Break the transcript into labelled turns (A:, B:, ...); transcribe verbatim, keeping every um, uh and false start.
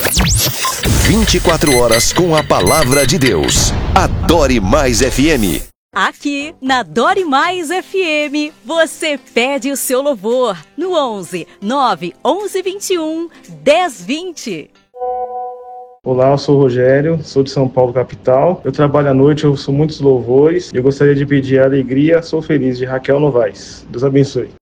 A: vinte e quatro horas com a palavra de Deus. Adore Mais F M.
B: Aqui na Adore Mais F M, você pede o seu louvor no onze, nove, onze, vinte e um, dez, vinte.
C: Olá, eu sou o Rogério, sou de São Paulo, capital. Eu trabalho à noite, eu ouço muitos louvores e eu gostaria de pedir a Alegria, Sou Feliz, de Raquel Novaes. Deus abençoe.